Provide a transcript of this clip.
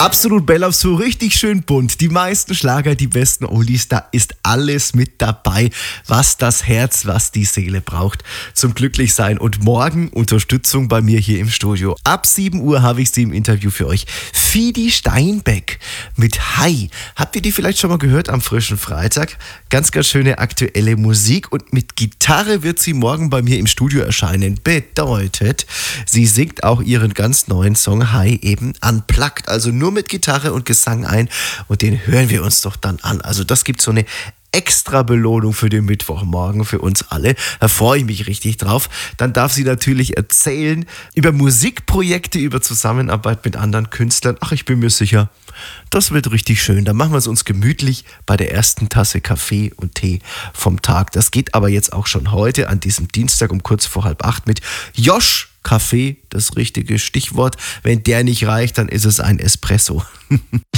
Absolut Bella, so richtig schön bunt. Die meisten Schlager, die besten Oldies, da ist alles mit dabei, was das Herz, was die Seele braucht zum Glücklichsein. Und morgen Unterstützung bei mir hier im Studio. Ab 7 Uhr habe ich sie im Interview für euch. Fidi Steinbeck mit Hi. Habt ihr die vielleicht schon mal gehört am frischen Freitag? Ganz, ganz schöne aktuelle Musik. Und mit Gitarre wird sie morgen bei mir im Studio erscheinen. Bedeutet, sie singt auch ihren ganz neuen Song Hi eben unplugged. Also nur mit Gitarre und Gesang ein und den hören wir uns doch dann an. Also das gibt so eine extra Belohnung für den Mittwochmorgen für uns alle. Da freue ich mich richtig drauf. Dann darf sie natürlich erzählen über Musikprojekte, über Zusammenarbeit mit anderen Künstlern. Ach, ich bin mir sicher, das wird richtig schön. Dann machen wir es uns gemütlich bei der ersten Tasse Kaffee und Tee vom Tag. Das geht aber jetzt auch schon heute an diesem Dienstag um kurz vor 7:30 mit Josh Kaffee, das richtige Stichwort. Wenn der nicht reicht, dann ist es ein Espresso.